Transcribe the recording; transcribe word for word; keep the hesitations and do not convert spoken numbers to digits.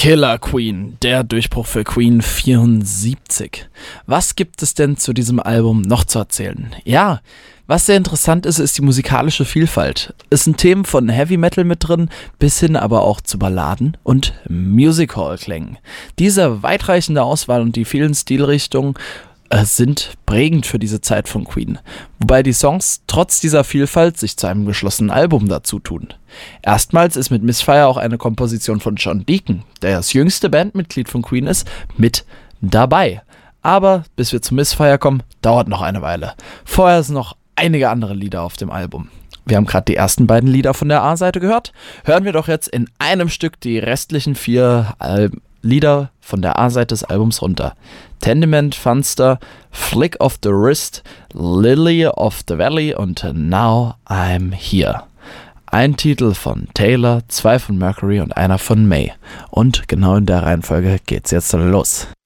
Killer Queen, der Durchbruch für Queen vierundsiebzig. Was gibt es denn zu diesem Album noch zu erzählen? Ja, was sehr interessant ist, ist die musikalische Vielfalt. Es sind Themen von Heavy Metal mit drin, bis hin aber auch zu Balladen und Music Hall Klängen. Diese weitreichende Auswahl und die vielen Stilrichtungen äh, sind prägend für diese Zeit von Queen, wobei die Songs trotz dieser Vielfalt sich zu einem geschlossenen Album dazu tun. Erstmals ist mit Missfire auch eine Komposition von John Deacon, der das jüngste Bandmitglied von Queen ist, mit dabei. Aber bis wir zu Missfire kommen, dauert noch eine Weile. Vorher sind noch einige andere Lieder auf dem Album. Wir haben gerade die ersten beiden Lieder von der A-Seite gehört. Hören wir doch jetzt in einem Stück die restlichen vier Al- Lieder von der A-Seite des Albums runter. Tendiment, Funster, Flick of the Wrist, Lily of the Valley und Now I'm Here. Ein Titel von Taylor, zwei von Mercury und einer von May. Und genau in der Reihenfolge geht's jetzt los.